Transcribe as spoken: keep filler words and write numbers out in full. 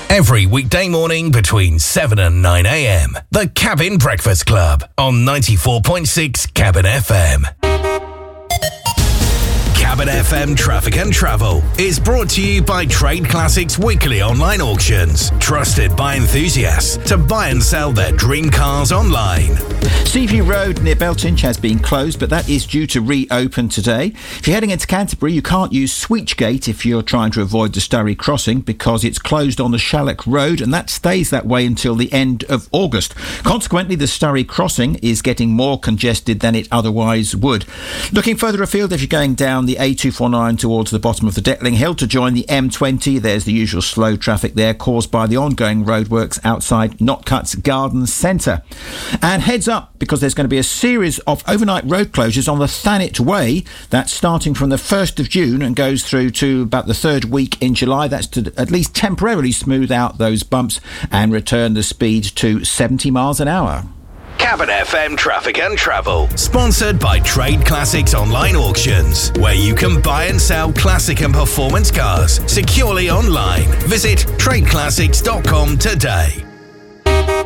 Every weekday morning between seven and nine a.m. The Cabin Breakfast Club on ninety-four point six Cabin F M. Cabin F M Traffic and Travel is brought to you by Trade Classics Weekly Online Auctions, trusted by enthusiasts to buy and sell their dream cars online. Seaview Road near Beltinge has been closed, but that is due to reopen today. If you're heading into Canterbury, you can't use Switchgate if you're trying to avoid the Sturry crossing because it's closed on the Shallock Road, and that stays that way until the end of August. Consequently, the Sturry crossing is getting more congested than it otherwise would. Looking further afield, if you're going down the A two forty-nine towards the bottom of the Detling Hill to join the M twenty, there's the usual slow traffic there caused by the ongoing roadworks outside Notcuts Garden Centre. And heads up, because there's going to be a series of overnight road closures on the Thanet Way. That's starting from the first of June and goes through to about the third week in July. That's to at least temporarily smooth out those bumps and return the speed to seventy miles an hour. Cabin F M Traffic and Travel, sponsored by Trade Classics Online Auctions, where you can buy and sell classic and performance cars securely online. Visit trade classics dot com today.